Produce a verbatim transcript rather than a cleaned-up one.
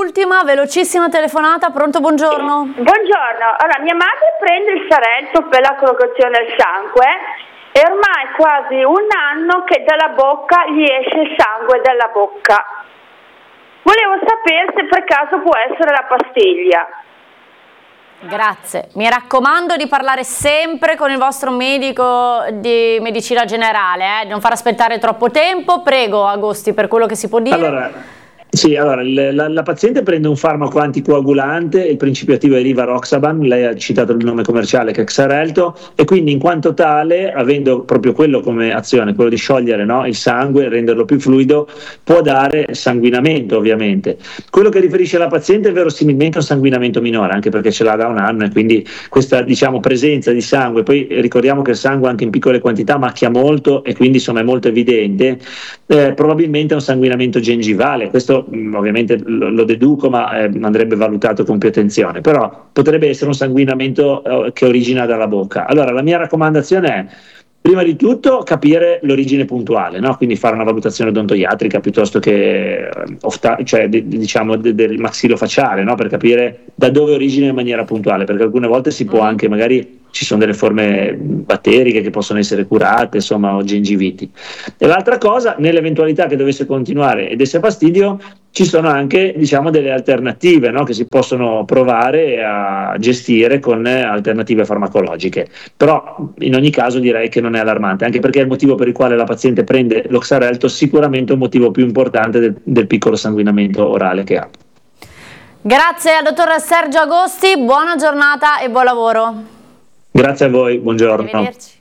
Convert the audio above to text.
l'ultima, velocissima telefonata, pronto, buongiorno. Buongiorno, allora mia madre prende il Xarelto per la corruzione del sangue e ormai quasi un anno che dalla bocca gli esce il sangue dalla bocca. Volevo sapere se per caso può essere la pastiglia. Grazie, mi raccomando di parlare sempre con il vostro medico di medicina generale, eh? Non far aspettare troppo tempo, prego Agosti, per quello che si può dire. Allora, sì, allora il, la, la paziente prende un farmaco anticoagulante, il principio attivo è Rivaroxaban, lei ha citato il nome commerciale che è Xarelto, e quindi in quanto tale, avendo proprio quello come azione, quello di sciogliere, no, il sangue, renderlo più fluido, può dare sanguinamento ovviamente. Quello che riferisce la paziente è verosimilmente un sanguinamento minore, anche perché ce l'ha da un anno e quindi questa, diciamo, presenza di sangue, poi ricordiamo che il sangue anche in piccole quantità macchia molto e quindi insomma è molto evidente, eh, probabilmente è un sanguinamento gengivale. Questo ovviamente lo deduco, ma eh, andrebbe valutato con più attenzione, però potrebbe essere un sanguinamento eh, che origina dalla bocca. Allora la mia raccomandazione è prima di tutto capire l'origine puntuale, no? Quindi fare una valutazione odontoiatrica piuttosto che ofta- cioè, d- diciamo d- del maxilofacciale, no? Per capire da dove origina in maniera puntuale, perché alcune volte si può anche, magari ci sono delle forme batteriche che possono essere curate, insomma, o gengiviti. E l'altra cosa, nell'eventualità che dovesse continuare e desse fastidio, ci sono anche, diciamo, delle alternative, no? Che si possono provare a gestire con alternative farmacologiche, però in ogni caso direi che non è allarmante, anche perché il motivo per il quale la paziente prende lo Xarelto sicuramente è un motivo più importante del, del piccolo sanguinamento orale che ha. Grazie al dottor Sergio Agosti, buona giornata e buon lavoro. Grazie a voi, buongiorno. Arrivederci.